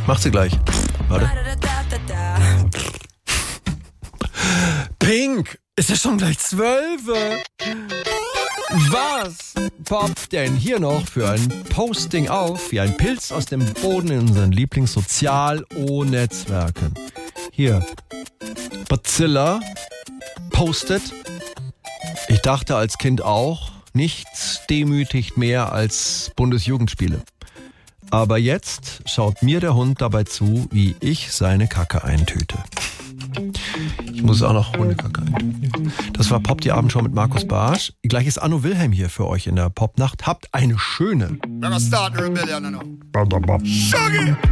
Macht sie gleich. Warte. Pink! Ist ja schon gleich 12. Was poppt denn hier noch für ein Posting auf, wie ein Pilz aus dem Boden in unseren Lieblings-Sozial-O-Netzwerken? Hier, Bazilla postet, ich dachte als Kind auch, nichts demütigt mehr als Bundesjugendspiele. Aber jetzt schaut mir der Hund dabei zu, wie ich seine Kacke eintüte. Ich muss auch noch Hundekacke eintüten. Das war Pop die Abendshow mit Markus Barsch. Gleich ist Anno Wilhelm hier für euch in der Popnacht. Habt eine schöne.